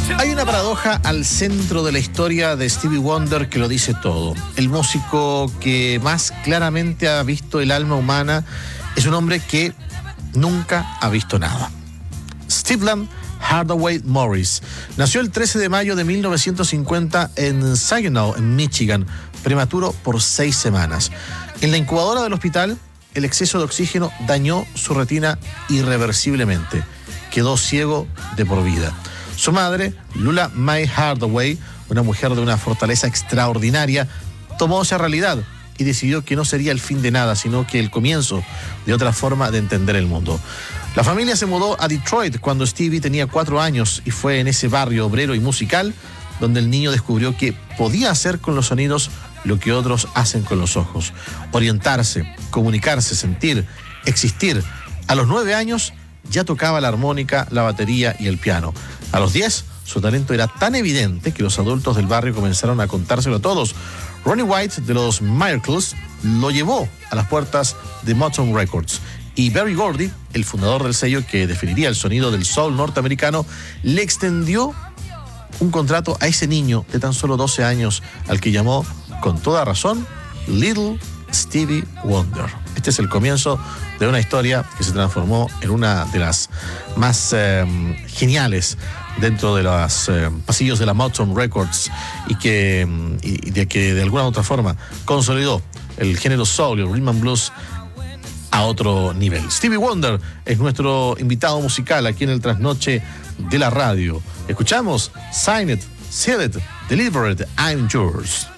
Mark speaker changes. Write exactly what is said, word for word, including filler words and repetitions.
Speaker 1: Hay una paradoja al centro de la historia de Stevie Wonder que lo dice todo. El músico que más claramente ha visto el alma humana es un hombre que nunca ha visto nada. Stevland Hardaway Morris nació el trece de mayo de mil novecientos cincuenta en Saginaw, en Michigan, prematuro por seis semanas. En la incubadora del hospital, el exceso de oxígeno dañó su retina irreversiblemente. Quedó ciego de por vida. Su madre, Lula Mae Hardaway, una mujer de una fortaleza extraordinaria, tomó esa realidad y decidió que no sería el fin de nada, sino que el comienzo de otra forma de entender el mundo. La familia se mudó a Detroit cuando Stevie tenía cuatro años y fue en ese barrio obrero y musical donde el niño descubrió que podía hacer con los sonidos lo que otros hacen con los ojos. Orientarse, comunicarse, sentir, existir. A los nueve años ya tocaba la armónica, la batería y el piano. A los diez, su talento era tan evidente que los adultos del barrio comenzaron a contárselo a todos. Ronnie White, de los Miracles, lo llevó a las puertas de Motown Records. Y Berry Gordy, el fundador del sello que definiría el sonido del soul norteamericano, le extendió un contrato a ese niño de tan solo doce años, al que llamó, con toda razón, Little Stevie Wonder. Este es el comienzo de una historia que se transformó en una de las más eh, geniales dentro de los eh, pasillos de la Motown Records y que, y de que de alguna u otra forma consolidó el género soul y el rhythm and blues a otro nivel. Stevie Wonder es nuestro invitado musical aquí en el Trasnoche de la radio. Escuchamos Sign It, Seal It, Deliver It, I'm Yours.